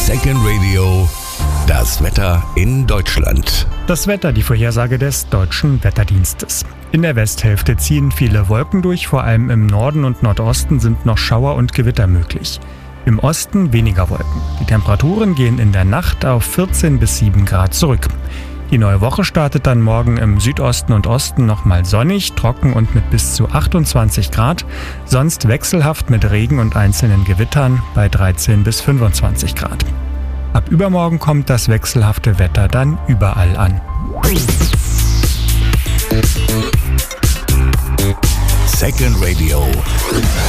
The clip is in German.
Second Radio, das Wetter in Deutschland. Das Wetter, die Vorhersage des Deutschen Wetterdienstes. In der Westhälfte ziehen viele Wolken durch, vor allem im Norden und Nordosten sind noch Schauer und Gewitter möglich. Im Osten weniger Wolken. Die Temperaturen gehen in der Nacht auf 14 bis 7 Grad zurück. Die neue Woche startet dann morgen im Südosten und Osten nochmal sonnig, trocken und mit bis zu 28 Grad, sonst wechselhaft mit Regen und einzelnen Gewittern bei 13 bis 25 Grad. Ab übermorgen kommt das wechselhafte Wetter dann überall an. Second Radio.